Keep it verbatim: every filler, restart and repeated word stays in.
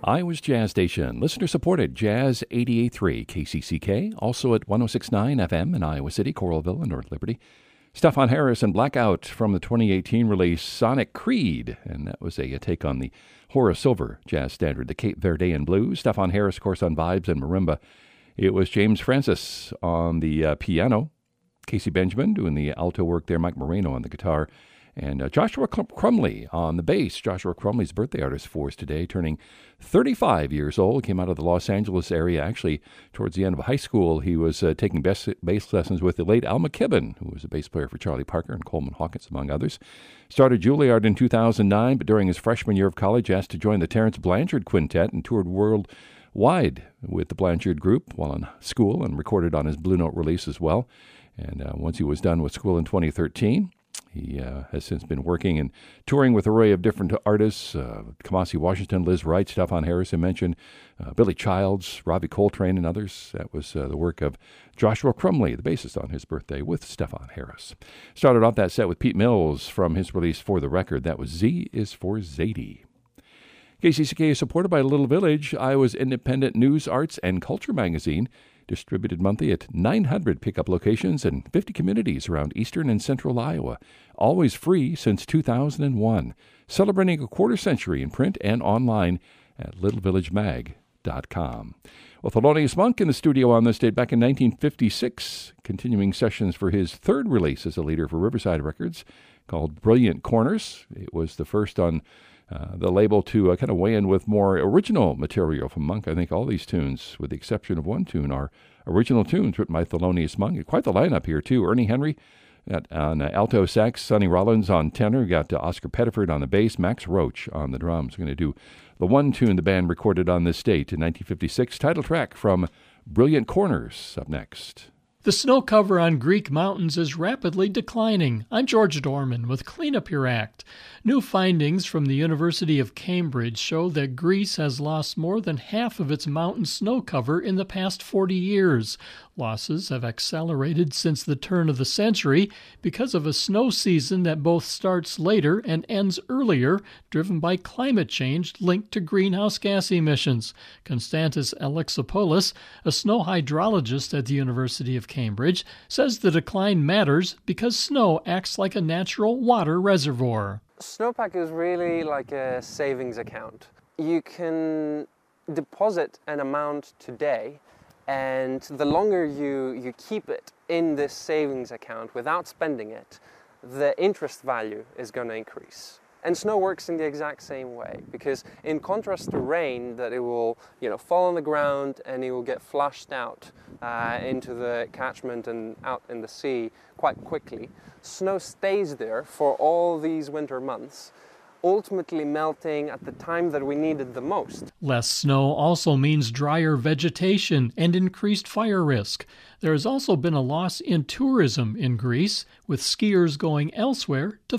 Iowa's Jazz Station, listener-supported Jazz eighty-eight point three K C C K, also at one oh six point nine F M in Iowa City, Coralville, and North Liberty. Stefan Harris and Blackout from the twenty eighteen release Sonic Creed, and that was a, a take on the Horace Silver jazz standard, the Cape Verdean Blues. Stefan Harris, of course, on vibes and marimba. It was James Francis on the uh, piano, Casey Benjamin doing the alto work there, Mike Moreno on the guitar, and uh, Joshua Crumley on the bass. Joshua Crumley's birthday artist for us today, turning thirty-five years old. Came out of the Los Angeles area. Actually, towards the end of high school, he was uh, taking bass, bass lessons with the late Al McKibben, who was a bass player for Charlie Parker and Coleman Hawkins, among others. Started Juilliard in two thousand nine, but during his freshman year of college, asked to join the Terence Blanchard Quintet and toured worldwide with the Blanchard Group while in school and recorded on his Blue Note release as well. And uh, once he was done with school in twenty thirteen, he uh, has since been working and touring with an array of different artists, uh, Kamasi Washington, Liz Wright, Stefan Harris, I mentioned, uh, Billy Childs, Robbie Coltrane, and others. That was uh, the work of Joshua Crumley, the bassist on his birthday, with Stefan Harris. Started off that set with Pete Mills from his release For the Record. That was Z is for Zadie. K C C K is supported by Little Village, Iowa's independent news, arts, and culture magazine, distributed monthly at nine hundred pickup locations and fifty communities around eastern and central Iowa. Always free since two thousand one. Celebrating a quarter century in print and online at little village mag dot com. Well, Thelonious Monk in the studio on this date back in nineteen fifty-six, continuing sessions for his third release as a leader for Riverside Records called Brilliant Corners. It was the first on Uh, the label to uh, kind of weigh in with more original material from Monk. I think all these tunes, with the exception of one tune, are original tunes written by Thelonious Monk. Quite the lineup here, too. Ernie Henry got on uh, alto sax, Sonny Rollins on tenor, got uh, Oscar Pettiford on the bass, Max Roach on the drums. We're going to do the one tune the band recorded on this date in nineteen fifty-six, title track from Brilliant Corners, up next. The snow cover on Greek mountains is rapidly declining. I'm George Dorman with Clean Up Your Act. New findings from the University of Cambridge show that Greece has lost more than half of its mountain snow cover in the past forty years. Losses have accelerated since the turn of the century because of a snow season that both starts later and ends earlier, driven by climate change linked to greenhouse gas emissions. Konstantis Alexopoulos, a snow hydrologist at the University of Cambridge, says the decline matters because snow acts like a natural water reservoir. Snowpack is really like a savings account. You can deposit an amount today, and the longer you, you keep it in this savings account without spending it, the interest value is going to increase. And snow works in the exact same way, because in contrast to rain, that it will, you know, fall on the ground and it will get flushed out uh, into the catchment and out in the sea quite quickly, snow stays there for all these winter months, ultimately melting at the time that we need it the most. Less snow also means drier vegetation and increased fire risk. There has also been a loss in tourism in Greece, with skiers going elsewhere to